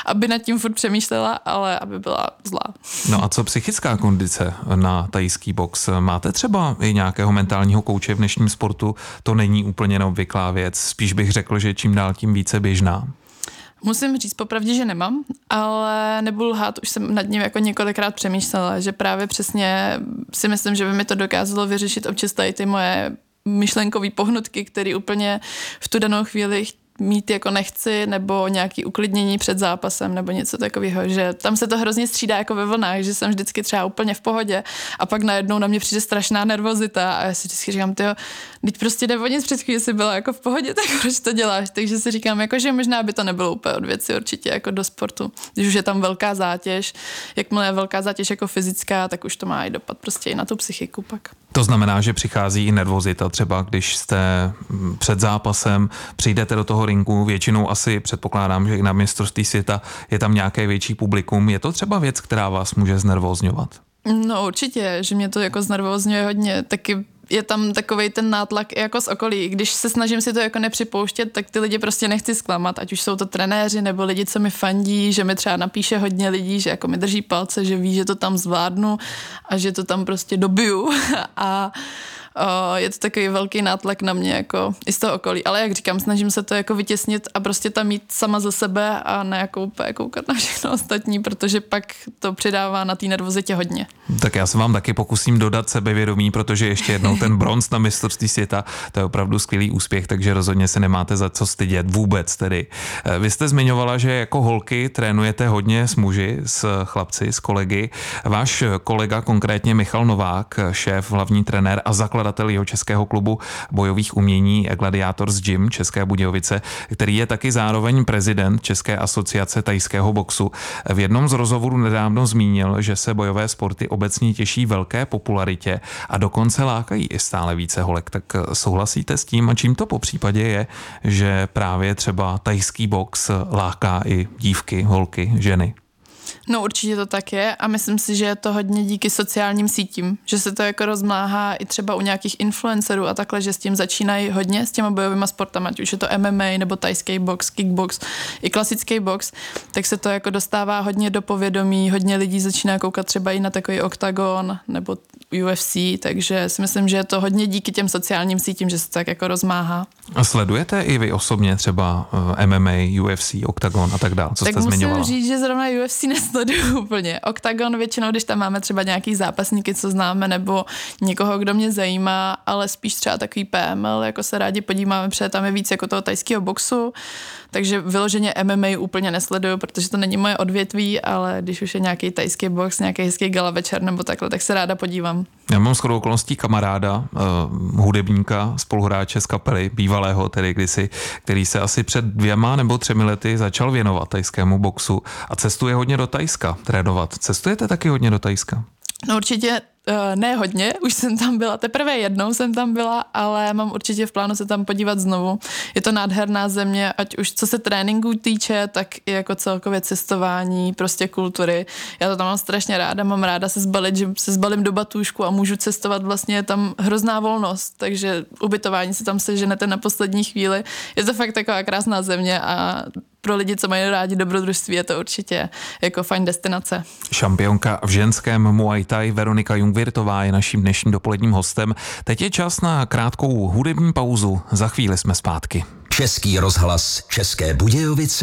aby nad tím furt přemýšlela, ale aby byla zlá. No a co psychická kondice na thajský box? Máte třeba i nějakého mentálního kouče v dnešním sportu? To není úplně neobvyklá věc, spíš bych řekl, že čím dál tím více běžná. Musím říct popravdě, že nemám, ale nebudu lhát, už jsem nad ním jako několikrát přemýšlela, že právě přesně si myslím, že by mi to dokázalo vyřešit občas tady ty moje myšlenkové pohnutky, které úplně v tu danou chvíli mít jako nechci, nebo nějaký uklidnění před zápasem, nebo něco takového, že tam se to hrozně střídá jako ve vlnách, že jsem vždycky třeba úplně v pohodě a pak najednou na mě přijde strašná nervozita a já si vždycky říkám, tyjo, teď prostě jde o nic, před chvíli jsi byla jako v pohodě, tak proč to děláš? Takže si říkám, jako, že možná by to nebylo úplně od věci určitě jako do sportu. Když už je tam velká zátěž, jakmile je velká zátěž jako fyzická, tak už to má i dopad prostě i na tu psychiku pak. To znamená, že přichází i nervozita třeba, když jste před zápasem, přijdete do toho ringu, většinou asi předpokládám, že i na mistrovství světa je tam nějaké větší publikum. Je to třeba věc, která vás může znervózňovat? No určitě, že mě to jako znervózňuje hodně, taky je tam takovej ten nátlak i jako z okolí. Když se snažím si to jako nepřipouštět, tak ty lidi prostě nechci zklamat, ať už jsou to trenéři nebo lidi, co mi fandí, že mi třeba napíše hodně lidí, že jako mi drží palce, že ví, že to tam zvládnu a že to tam prostě dobiju a je to takový velký nátlak na mě jako i z toho okolí, ale jak říkám, snažím se to jako vytěsnit a prostě tam jít sama za sebe a ne jako úplně koukat na všechno ostatní, protože pak to přidává na té nervozitě hodně. Tak já se vám taky pokusím dodat sebevědomí, protože ještě jednou ten bronz na mistrovství světa, to je opravdu skvělý úspěch, takže rozhodně se nemáte za co stydět vůbec tedy. Vy jste zmiňovala, že jako holky trénujete hodně s muži, s chlapci, s kolegy. Váš kolega, konkrétně Michal Novák, šéf, hlavní trenér a zakladatel jeho českého klubu bojových umění Gladiators Gym České Budějovice, který je taky zároveň prezident České asociace thajského boxu. V jednom z rozhovorů nedávno zmínil, že se bojové sporty obecně těší velké popularitě a dokonce lákají i stále více holek. Tak souhlasíte s tím a čím to popřípadě je, že právě třeba thajský box láká i dívky, holky, ženy? No určitě to tak je a myslím si, že je to hodně díky sociálním sítím, že se to jako rozmáhá i třeba u nějakých influencerů a takhle, že s tím začínají hodně s těma bojovými sportama, ať už je to MMA nebo thajský box, kickbox, i klasický box, tak se to jako dostává hodně do povědomí, hodně lidí začíná koukat třeba i na takový Octagon nebo UFC, takže si myslím, že je to hodně díky těm sociálním sítím, že se to tak jako rozmáhá. A sledujete i vy osobně třeba MMA, UFC, Octagon a tak dále, co tak jste zmiňovala? Tak musím říct, že zrovna UFC nesleduju úplně. Octagon většinou, když tam máme třeba nějaký zápasníky, co známe, nebo někoho, kdo mě zajímá, ale spíš třeba takový PML, jako se rádi podíváme, protože tam je víc jako toho thajského boxu, takže vyloženě MMA úplně nesleduju, protože to není moje odvětví, ale když už je nějaký thajský box, nějaký hezký gala večer nebo takhle, tak se ráda podívám. Já mám shodou okolností kamaráda, hudebníka, spoluhráče z kapely, bývalého tedy kdysi, který se asi před 2 nebo 3 lety začal věnovat thajskému boxu a cestuje hodně do Thajska trénovat. Cestujete taky hodně do Thajska? No určitě ne hodně, už jsem tam byla, teprve jednou jsem tam byla, ale mám určitě v plánu se tam podívat znovu. Je to nádherná země, ať už co se tréninku týče, tak i jako celkově cestování, prostě kultury. Já to tam mám strašně ráda, mám ráda se zbalit, že se zbalím do batůžku a můžu cestovat, vlastně je tam hrozná volnost, takže ubytování se tam seženete na poslední chvíli. Je to fakt taková krásná země a pro lidi, co mají rádi dobrodružství, je to určitě jako fajn destinace. Šampionka v ženském Muay Thai Veronika Jungwirthová je naším dnešním dopoledním hostem. Teď je čas na krátkou hudební pauzu. Za chvíli jsme zpátky. Český rozhlas České Budějovice.